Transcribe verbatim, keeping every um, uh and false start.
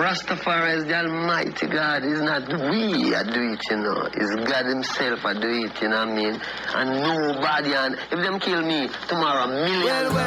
Rastafari is the Almighty God. It's not we that do it, you know. It's God himself that do it, you know what I mean? And nobody, and if them kill me tomorrow, millions